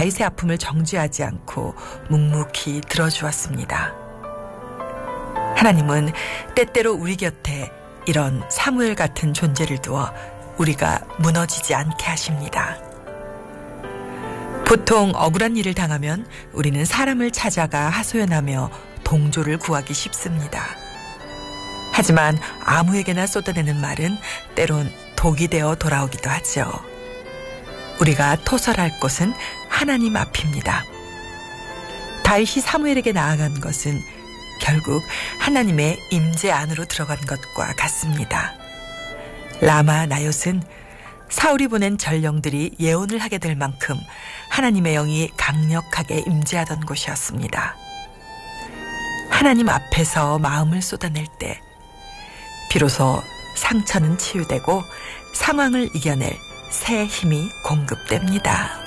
다윗의 아픔을 정죄하지 않고 묵묵히 들어주었습니다. 하나님은 때때로 우리 곁에 이런 사무엘 같은 존재를 두어 우리가 무너지지 않게 하십니다. 보통 억울한 일을 당하면 우리는 사람을 찾아가 하소연하며 동조를 구하기 쉽습니다. 하지만 아무에게나 쏟아내는 말은 때론 독이 되어 돌아오기도 하죠. 우리가 토설할 곳은 하나님 앞입니다. 다윗이 사무엘에게 나아간 것은 결국 하나님의 임재 안으로 들어간 것과 같습니다. 라마 나옅은 사울이 보낸 전령들이 예언을 하게 될 만큼 하나님의 영이 강력하게 임재하던 곳이었습니다. 하나님 앞에서 마음을 쏟아낼 때 비로소 상처는 치유되고 상황을 이겨낼 새 힘이 공급됩니다.